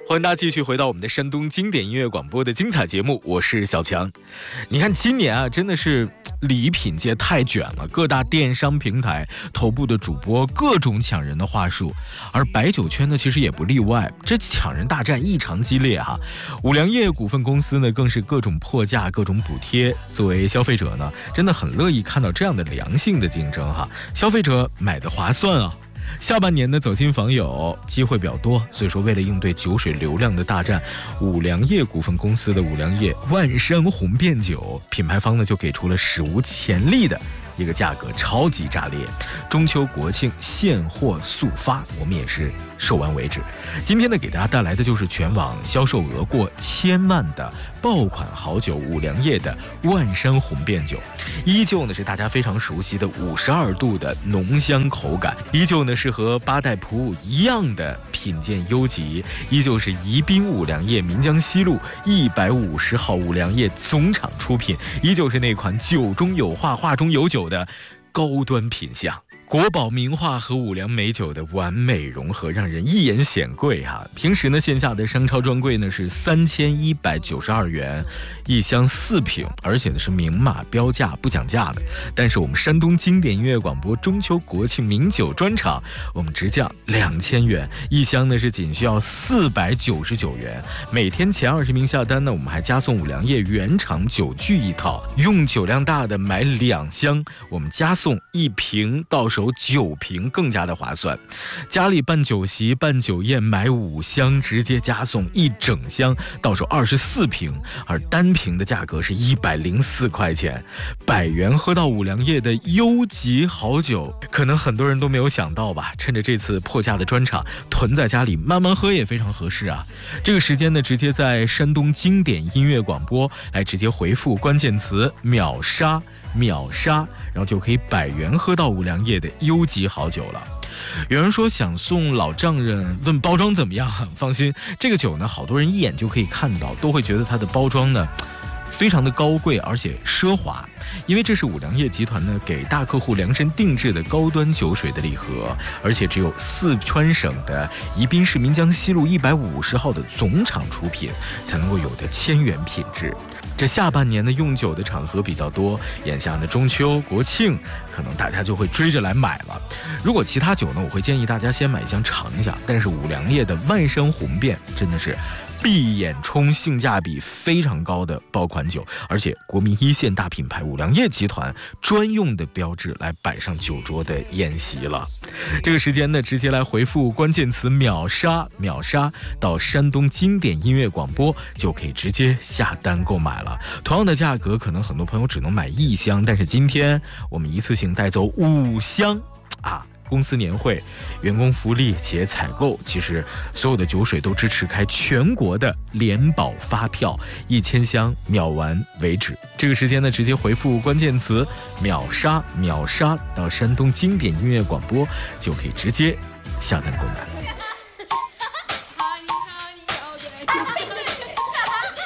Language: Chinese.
欢迎大家继续回到我们的山东经典音乐广播的精彩节目，我是小强。你看今年啊，真的是礼品界太卷了，各大电商平台头部的主播各种抢人的话术，而白酒圈呢其实也不例外，这抢人大战异常激烈哈。五粮液股份公司呢更是各种破价、各种补贴，作为消费者呢，真的很乐意看到这样的良性的竞争哈，消费者买的划算啊。下半年的走亲访友机会比较多，所以说为了应对酒水流量的大战，五粮液股份公司的五粮液万山红遍酒品牌方呢就给出了史无前例的一个价格，超级炸裂。中秋国庆现货速发，我们也是售完为止。今天呢给大家带来的就是全网销售额过1000万的爆款好酒五粮液的万山红遍酒，依旧呢是大家非常熟悉的52度的浓香口感，依旧呢是和八代普洱一样的品鉴优级，依旧是宜宾五粮液岷江西路150号五粮液总厂出品，依旧是那款酒中有画画中有酒的高端品相。国宝名画和五粮美酒的完美融合，让人一眼显贵哈。平时呢，线下的商超专柜呢是3192元一箱4瓶，而且呢是明码标价不讲价的。但是我们山东经典音乐广播中秋国庆名酒专场，我们直降2000元一箱呢是仅需要499元。每天前20名下单呢，我们还加送五粮液原厂酒具一套，用酒量大的买2箱，我们加送1瓶到手9瓶更加的划算。家里办酒席办酒宴买5箱直接加送1整箱，到手24瓶，而单瓶的价格是104块钱。100元喝到五粮液的优级好酒，可能很多人都没有想到吧，趁着这次破价的专场囤在家里慢慢喝也非常合适啊。这个时间呢直接在山东经典音乐广播来直接回复关键词秒杀，然后就可以100元喝到五粮液的优级好酒了。有人说想送老丈人，问包装怎么样？放心，这个酒呢好多人一眼就可以看到，都会觉得它的包装呢非常的高贵而且奢华，因为这是五粮液集团呢给大客户量身定制的高端酒水的礼盒，而且只有四川省的宜宾市岷江西路150号的总厂出品才能够有的1000元品质。这下半年的用酒的场合比较多，眼下的中秋国庆可能大家就会追着来买了。如果其他酒呢，我会建议大家先买一箱尝一下，但是五粮液的万山红遍真的是闭眼冲，性价比非常高的爆款酒，而且国民一线大品牌五粮液集团专用的标志来摆上酒桌的宴席了。这个时间呢，直接来回复关键词秒杀到山东经典音乐广播，就可以直接下单购买了。同样的价格，可能很多朋友只能买1箱，但是今天我们一次性带走5箱啊！公司年会、员工福利、企业采购，其实所有的酒水都支持开全国的联保发票，1000箱秒完为止。这个时间呢，直接回复关键词秒杀到山东经典音乐广播，就可以直接下单购买。